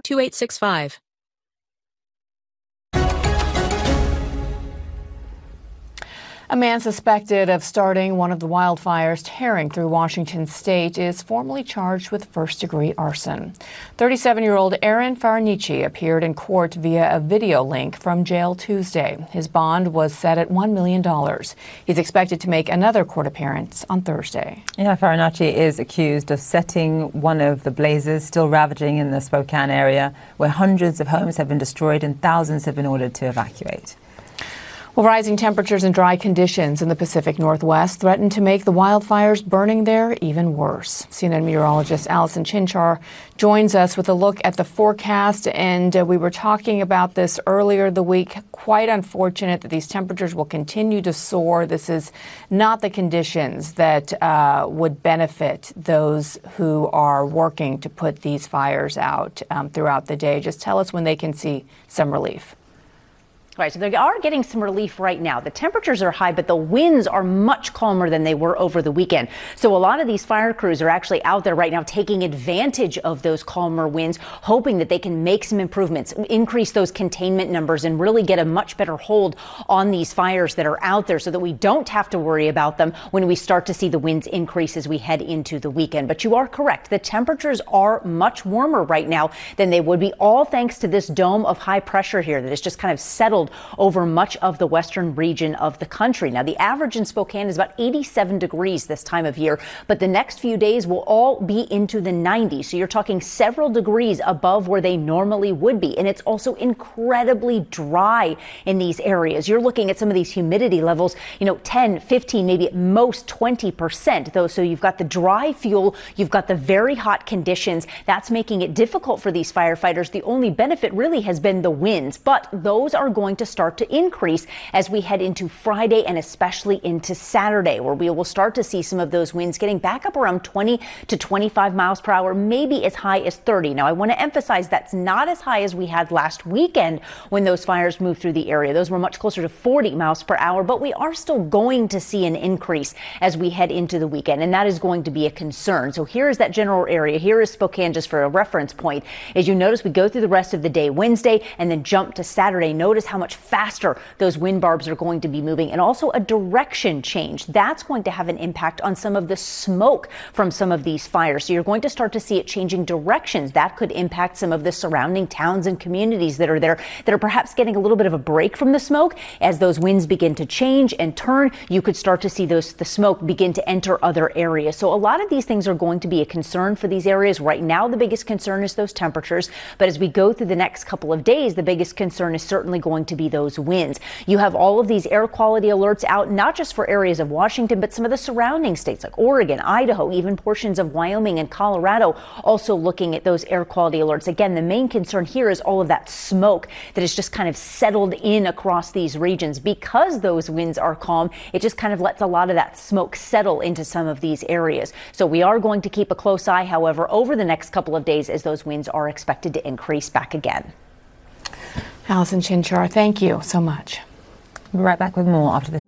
2865. A man suspected of starting one of the wildfires tearing through Washington state is formally charged with first-degree arson. 37-year-old Aaron Farnici appeared in court via a video link from jail Tuesday. His bond was set at $1 million. He's expected to make another court appearance on Thursday. Yeah, Farnici is accused of setting one of the blazes still ravaging in the Spokane area, where hundreds of homes have been destroyed and thousands have been ordered to evacuate. Well, rising temperatures and dry conditions in the Pacific Northwest threaten to make the wildfires burning there even worse. CNN meteorologist Allison Chinchar joins us with a look at the forecast, and we were talking about this earlier the week. Quite unfortunate that these temperatures will continue to soar. This is not the conditions that would benefit those who are working to put these fires out throughout the day. Just tell us when they can see some relief. Right, so they are getting some relief right now. The temperatures are high, but the winds are much calmer than they were over the weekend. So a lot of these fire crews are actually out there right now taking advantage of those calmer winds, hoping that they can make some improvements, increase those containment numbers, and really get a much better hold on these fires that are out there so that we don't have to worry about them when we start to see the winds increase as we head into the weekend. But you are correct. The temperatures are much warmer right now than they would be, all thanks to this dome of high pressure here that has just kind of settled over much of the western region of the country. Now, the average in Spokane is about 87 degrees this time of year, but the next few days will all be into the 90s. So you're talking several degrees above where they normally would be. And it's also incredibly dry in these areas. You're looking at some of these humidity levels, 10, 15, maybe at most 20%, though. So you've got the dry fuel, you've got the very hot conditions. That's making it difficult for these firefighters. The only benefit really has been the winds, but those are going to start to increase as we head into Friday and especially into Saturday, where we will start to see some of those winds getting back up around 20 to 25 miles per hour, maybe as high as 30. Now, I want to emphasize that's not as high as we had last weekend when those fires moved through the area. Those were much closer to 40 miles per hour, but we are still going to see an increase as we head into the weekend, and that is going to be a concern. So here is that general area. Here is Spokane, just for a reference point. As you notice, we go through the rest of the day Wednesday and then jump to Saturday. Notice how much faster those wind barbs are going to be moving, and also a direction change. That's going to have an impact on some of the smoke from some of these fires. So you're going to start to see it changing directions. That could impact some of the surrounding towns and communities that are there that are perhaps getting a little bit of a break from the smoke. As those winds begin to change and turn, you could start to see the smoke begin to enter other areas. So a lot of these things are going to be a concern for these areas. Right now, the biggest concern is those temperatures, but as we go through the next couple of days, the biggest concern is certainly going to be those winds. You have all of these air quality alerts out, not just for areas of Washington, but some of the surrounding states like Oregon, Idaho, even portions of Wyoming and Colorado also looking at those air quality alerts. Again, the main concern here is all of that smoke that is just kind of settled in across these regions. Because those winds are calm, it just kind of lets a lot of that smoke settle into some of these areas. So we are going to keep a close eye, however, over the next couple of days as those winds are expected to increase back again. Allison Chinchar, thank you so much. We'll be right back with more after this.